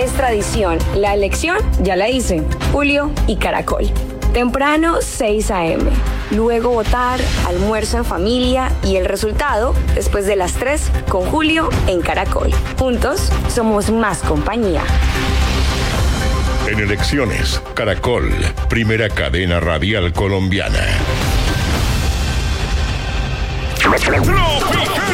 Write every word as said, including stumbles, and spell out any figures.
es tradición. La elección ya la hice. Julio y Caracol. Temprano, seis a.m. Luego votar, almuerzo en familia y el resultado después de las tres con Julio en Caracol. Juntos somos más compañía. En elecciones, Caracol, primera cadena radial colombiana. Tropical.